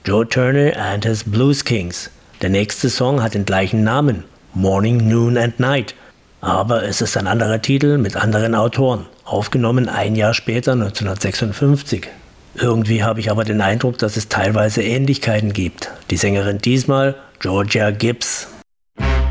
Joe Turner and his Blues Kings. Der nächste Song hat den gleichen Namen, Morning, Noon and Night. Aber es ist ein anderer Titel mit anderen Autoren, aufgenommen ein Jahr später, 1956. Irgendwie habe ich aber den Eindruck, dass es teilweise Ähnlichkeiten gibt. Die Sängerin diesmal, Georgia Gibbs.